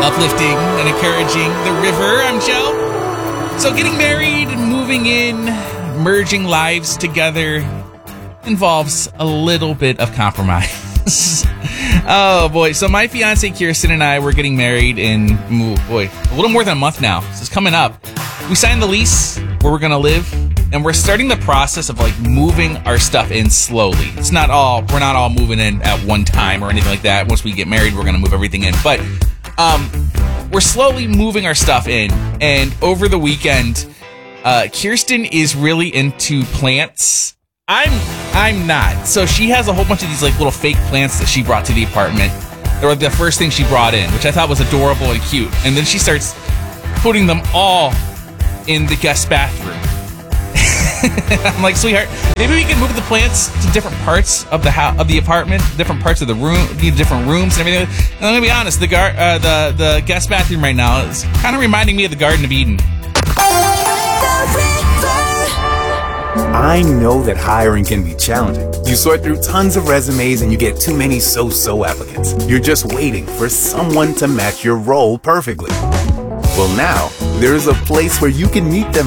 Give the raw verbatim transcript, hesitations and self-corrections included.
uplifting and encouraging the river. I'm Joe. So getting married and moving in, merging lives together involves a little bit of compromise. Oh boy. So my fiance Kirsten and I were getting married in, ooh, boy, a little more than a month now. So it's coming up. We signed the lease where we're going to live, and we're starting the process of like moving our stuff in slowly. It's not all, we're not all moving in at one time or anything like that. Once we get married, we're going to move everything in. But um, we're slowly moving our stuff in. And over the weekend, uh, Kirsten is really into plants. I'm I'm not. So she has a whole bunch of these like little fake plants that she brought to the apartment. They were the first thing she brought in, which I thought was adorable and cute. And then she starts putting them all in the guest bathroom. I'm like, sweetheart, maybe we can move the plants to different parts of the house, of the apartment, different parts of the room, different rooms and everything. And I'm gonna be honest, the gar- uh, the the guest bathroom right now is kind of reminding me of the Garden of Eden. I know that hiring can be challenging. You sort through tons of resumes and you get too many so-so applicants. You're just waiting for someone to match your role perfectly. Well, now, there's a place where you can meet them